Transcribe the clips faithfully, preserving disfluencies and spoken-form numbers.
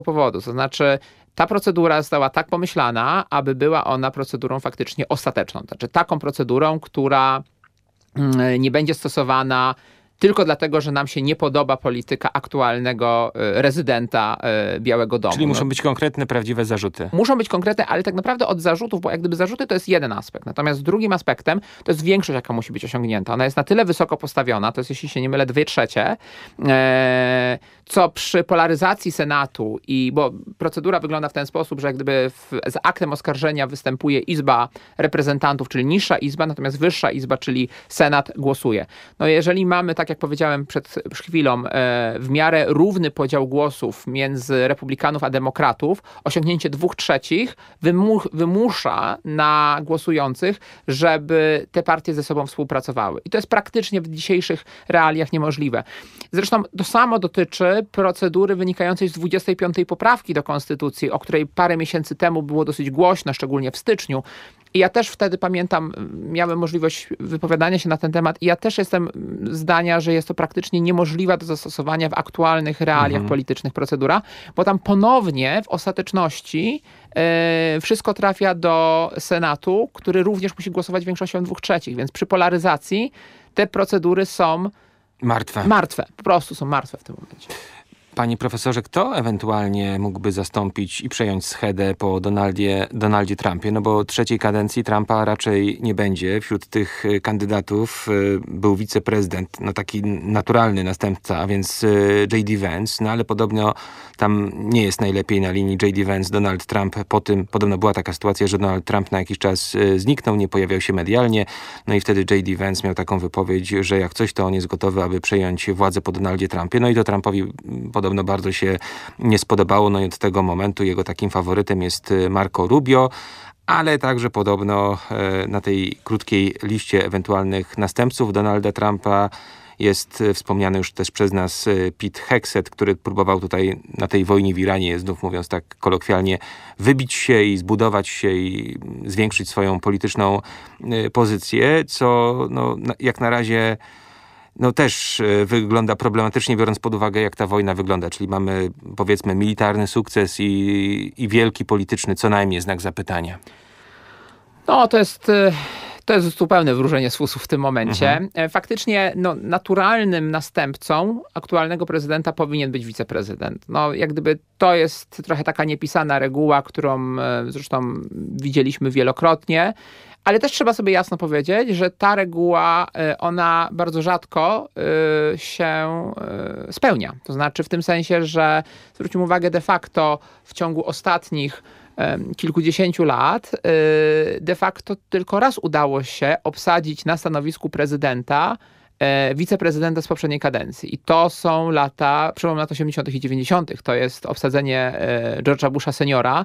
powodu. To znaczy, ta procedura została tak pomyślana, aby była ona procedurą faktycznie ostateczną. To znaczy taką procedurą, która nie będzie stosowana tylko dlatego, że nam się nie podoba polityka aktualnego rezydenta Białego Domu. Czyli muszą być konkretne, prawdziwe zarzuty. Muszą być konkretne, ale tak naprawdę od zarzutów, bo jak gdyby zarzuty to jest jeden aspekt. Natomiast drugim aspektem to jest większość, jaka musi być osiągnięta. Ona jest na tyle wysoko postawiona, to jest, jeśli się nie mylę, dwie trzecie, e, co przy polaryzacji Senatu i, bo procedura wygląda w ten sposób, że jak gdyby w, z aktem oskarżenia występuje Izba Reprezentantów, czyli niższa Izba, natomiast wyższa Izba, czyli Senat, głosuje. No jeżeli mamy, tak jak powiedziałem przed chwilą, e, w miarę równy podział głosów między republikanów a demokratów, osiągnięcie dwóch trzecich wymu- wymusza na głosujących, żeby te partie ze sobą współpracowały. I to jest praktycznie w dzisiejszych realiach niemożliwe. Zresztą to samo dotyczy procedury wynikającej z dwudziestej piątej poprawki do Konstytucji, o której parę miesięcy temu było dosyć głośno, szczególnie w styczniu. I ja też wtedy pamiętam, miałem możliwość wypowiadania się na ten temat i ja też jestem zdania, że jest to praktycznie niemożliwe do zastosowania w aktualnych realiach mhm. politycznych procedura, bo tam ponownie w ostateczności e, wszystko trafia do Senatu, który również musi głosować większością dwóch trzecich, więc przy polaryzacji te procedury są martwe. Martwe, po prostu są martwe w tym momencie. Panie profesorze, kto ewentualnie mógłby zastąpić i przejąć schedę po Donaldzie, Donaldzie Trumpie? No bo trzeciej kadencji Trumpa raczej nie będzie. Wśród tych kandydatów był wiceprezydent, no taki naturalny następca, a więc J D Vance, no ale podobno tam nie jest najlepiej na linii J D Vance, Donald Trump. Po tym podobno była taka sytuacja, że Donald Trump na jakiś czas zniknął, nie pojawiał się medialnie, no i wtedy J D Vance miał taką wypowiedź, że jak coś, to on jest gotowy, aby przejąć władzę po Donaldzie Trumpie. No i to Trumpowi podobno bardzo się nie spodobało. No i od tego momentu jego takim faworytem jest Marco Rubio, ale także podobno e, na tej krótkiej liście ewentualnych następców Donalda Trumpa jest wspomniany już też przez nas Pete Hegseth, który próbował tutaj na tej wojnie w Iranie, znów mówiąc tak kolokwialnie, wybić się i zbudować się i zwiększyć swoją polityczną e, pozycję, co no, na, jak na razie no też wygląda problematycznie, biorąc pod uwagę, jak ta wojna wygląda. Czyli mamy, powiedzmy, militarny sukces i, i wielki polityczny, co najmniej znak zapytania. No, to jest... To jest zupełne wróżenie z fusów w tym momencie. Mhm. Faktycznie no, naturalnym następcą aktualnego prezydenta powinien być wiceprezydent. No, jak gdyby to jest trochę taka niepisana reguła, którą zresztą widzieliśmy wielokrotnie. Ale też trzeba sobie jasno powiedzieć, że ta reguła, ona bardzo rzadko się spełnia. To znaczy w tym sensie, że zwróćmy uwagę, de facto w ciągu ostatnich kilkudziesięciu lat de facto tylko raz udało się obsadzić na stanowisku prezydenta wiceprezydenta z poprzedniej kadencji. I to są lata, przełom lat osiemdziesiątych i dziewięćdziesiątych. To jest obsadzenie George'a Busha seniora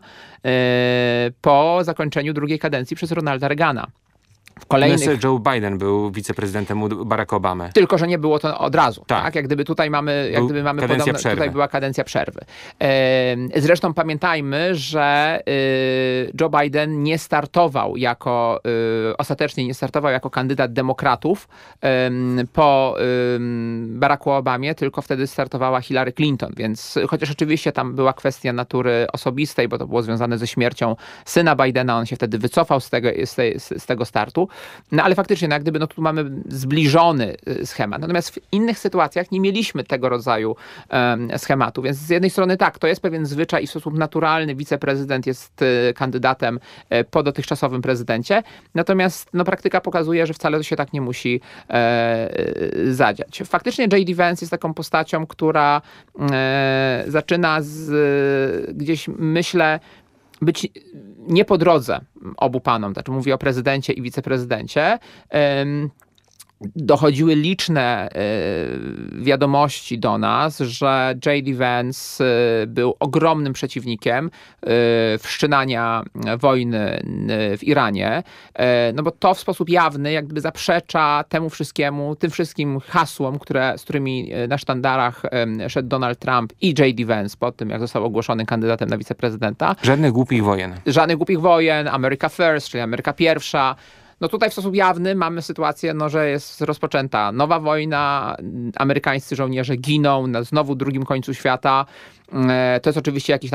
po zakończeniu drugiej kadencji przez Ronalda Reagana. W kolejnych... Joe Biden był wiceprezydentem u Baracka Obamy. Tylko, że nie było to od razu. Tak. tak? Jak gdyby tutaj mamy, jak gdyby mamy podobno, przerwy. tutaj była kadencja przerwy. Zresztą pamiętajmy, że Joe Biden nie startował jako, ostatecznie nie startował jako kandydat demokratów po Baracku Obamie, tylko wtedy startowała Hillary Clinton, więc chociaż oczywiście tam była kwestia natury osobistej, bo to było związane ze śmiercią syna Bidena, on się wtedy wycofał z tego, z, tej, z tego startu. No ale faktycznie, no, jak gdyby no, tu mamy zbliżony schemat. Natomiast w innych sytuacjach nie mieliśmy tego rodzaju um, schematu. Więc z jednej strony tak, to jest pewien zwyczaj i w sposób naturalny wiceprezydent jest y, kandydatem y, po dotychczasowym prezydencie. Natomiast no, praktyka pokazuje, że wcale to się tak nie musi y, zadziać. Faktycznie J D Vance jest taką postacią, która y, zaczyna z y, gdzieś, myślę, być nie po drodze obu panom, znaczy mówię o prezydencie i wiceprezydencie. Dochodziły liczne y, wiadomości do nas, że J D Vance y, był ogromnym przeciwnikiem y, wszczynania wojny y, w Iranie, y, no bo to w sposób jawny jak gdyby zaprzecza temu wszystkiemu, tym wszystkim hasłom, które, z którymi na sztandarach y, szedł Donald Trump i J D Vance po tym, jak został ogłoszony kandydatem na wiceprezydenta. Żadnych głupich wojen. Żadnych głupich wojen, America First, czyli Ameryka Pierwsza. No tutaj w sposób jawny mamy sytuację, no, że jest rozpoczęta nowa wojna, amerykańscy żołnierze giną na znowu drugim końcu świata. To jest oczywiście jakiś